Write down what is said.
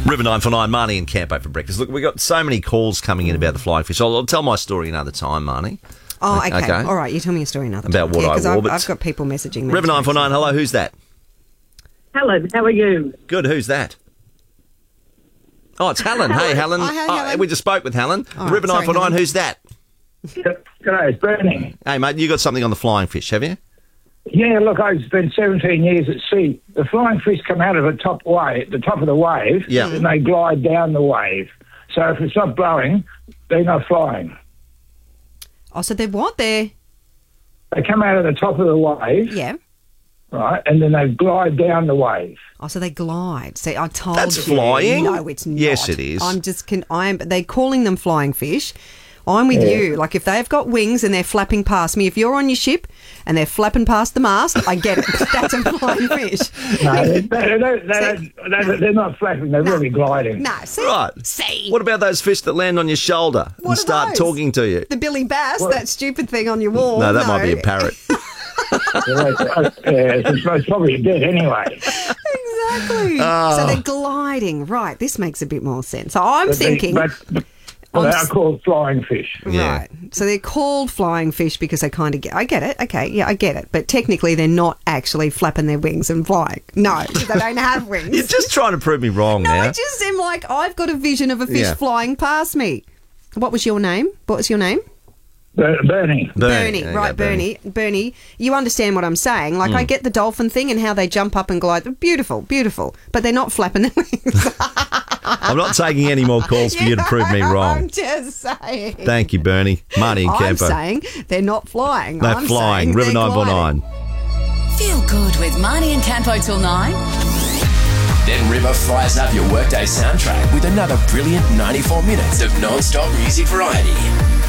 River 949, Marnie and Campo for breakfast. Look, we've got so many calls coming in about the flying fish. I'll tell my story another time, Marnie. Oh, okay. All right, you tell me a story another about time. what I wore. I've got people messaging me. River 949, hello, who's that? Helen, how are you? Good, who's that? Oh, it's Helen. Hey, Helen. Hi, Helen. We just spoke with Helen. All right, River sorry, 949, Helen. who's that? G'day, it's Bernie. Hey, mate, you got something on the flying fish, have you? Yeah, look, I've spent 17 years at sea. The flying fish come out of the top of the wave, Yeah. and they glide down the wave. So if it's not blowing, they're not flying. Oh, so they're what? They're... They come out of the top of the wave, Yeah. right, and then they glide down the wave. Oh, so they glide. See, I told That's you. flying. No, it's not. Yes, it is. They're calling them flying fish. I'm with you. Like, if they've got wings and they're flapping past me, if you're on your ship and they're flapping past the mast, I get it. That's a flying fish. No, they're not flapping, they're really gliding. No, see? Right. See? What about those fish that land on your shoulder What and are start those? talking to you? The Billy Bass, that stupid thing on your wall. No, that might be a parrot. It's probably dead anyway. Exactly. So they're gliding. Right, this makes a bit more sense. So I'm thinking... But they are called flying fish. Yeah. Right. So they're called flying fish because they kind of get... I get it. Okay, yeah, I get it. But technically they're not actually flapping their wings and flying. No, because they don't have wings. You're just trying to prove me wrong now. No, it just seemed like I've got a vision of a fish flying past me. What was your name? What was your name? Bernie. Bernie. Okay, Right, Bernie. Bernie, you understand what I'm saying. Like, I get the dolphin thing and how they jump up and glide. They're beautiful, beautiful. But they're not flapping their wings. I'm not taking any more calls for you to prove me wrong. I'm just saying. Thank you, Bernie. Marnie and I'm Campo. saying they're not flying. They're I'm flying. saying River they're 949. Feel good with Marnie and Campo till 9. Then River fires up your workday soundtrack with another brilliant 94 minutes of non-stop music variety.